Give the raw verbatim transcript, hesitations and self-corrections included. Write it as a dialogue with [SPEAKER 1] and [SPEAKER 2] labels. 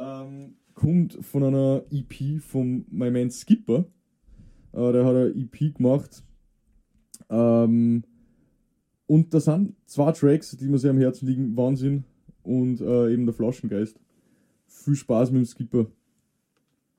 [SPEAKER 1] ähm, kommt von einer E P von My Man Skipper. Äh, der hat eine E P gemacht. Ähm, und da sind zwei Tracks, die mir sehr am Herzen liegen. Wahnsinn und äh, eben der Flaschengeist. Viel Spaß mit dem Skipper.